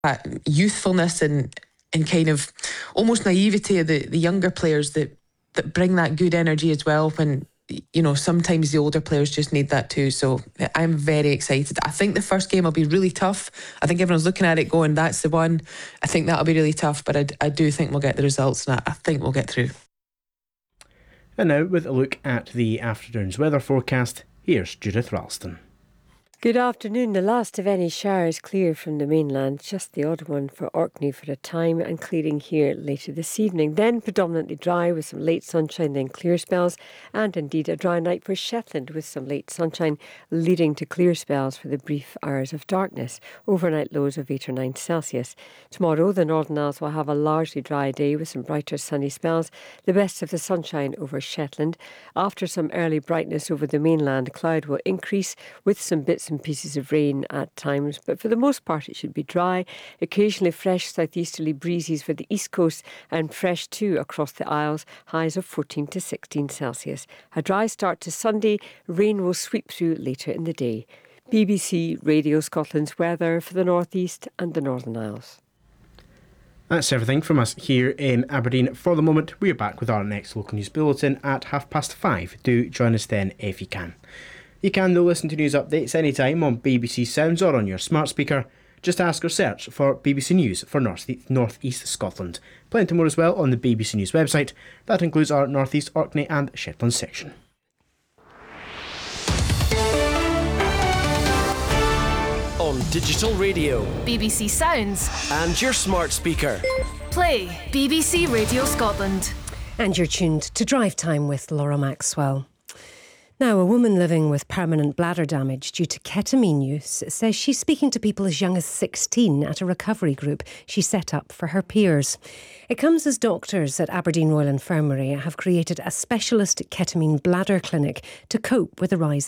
youthfulness and kind of almost naivety of the younger players that bring that good energy as well, when sometimes the older players just need that too. So I'm very excited. I think the first game will be really tough. I think everyone's looking at it going, that's the one. I think that'll be really tough, but I do think we'll get the results, and I think we'll get through. And now, with a look at the afternoon's weather forecast, here's Judith Ralston. Good afternoon. The last of any showers clear from the mainland, just the odd one for Orkney for a time, and clearing here later this evening. Then predominantly dry with some late sunshine, then clear spells, and indeed a dry night for Shetland with some late sunshine leading to clear spells for the brief hours of darkness. Overnight lows of 8 or 9 Celsius. Tomorrow the Northern Isles will have a largely dry day with some brighter sunny spells, the best of the sunshine over Shetland. After some early brightness over the mainland, cloud will increase with some bits and pieces of rain at times, but for the most part it should be dry. Occasionally fresh southeasterly breezes for the east coast, and fresh too across the Isles, highs of 14 to 16 Celsius. A dry start to Sunday, rain will sweep through later in the day. BBC Radio Scotland's weather for the North East and the Northern Isles. That's everything from us here in Aberdeen for the moment. We're back with our next local news bulletin at 5:30. Do join us then if you can. You can, though, listen to news updates anytime on BBC Sounds or on your smart speaker. Just ask or search for BBC News for North East Scotland. Plenty more as well on the BBC News website. That includes our North East, Orkney and Shetland section. On digital radio, BBC Sounds, and your smart speaker. Play BBC Radio Scotland. And you're tuned to Drive Time with Laura Maxwell. Now, a woman living with permanent bladder damage due to ketamine use says she's speaking to people as young as 16 at a recovery group she set up for her peers. It comes as doctors at Aberdeen Royal Infirmary have created a specialist ketamine bladder clinic to cope with the rise